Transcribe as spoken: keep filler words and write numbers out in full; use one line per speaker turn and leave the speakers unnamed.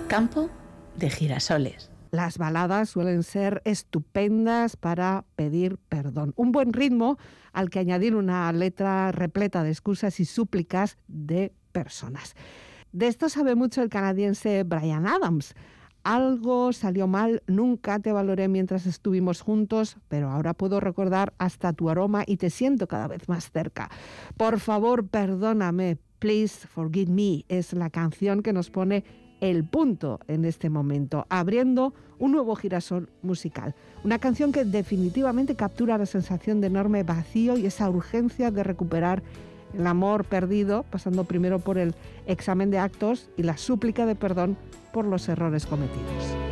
Campo de girasoles.
Las baladas suelen ser estupendas para pedir perdón. Un buen ritmo al que añadir una letra repleta de excusas y súplicas de personas. De esto sabe mucho el canadiense Bryan Adams. Algo salió mal, nunca te valoré mientras estuvimos juntos, pero ahora puedo recordar hasta tu aroma y te siento cada vez más cerca. Por favor, perdóname, please forgive me, es la canción que nos pone el punto en este momento, abriendo un nuevo girasol musical. Una canción que definitivamente captura la sensación de enorme vacío y esa urgencia de recuperar el amor perdido, pasando primero por el examen de actos y la súplica de perdón por los errores cometidos.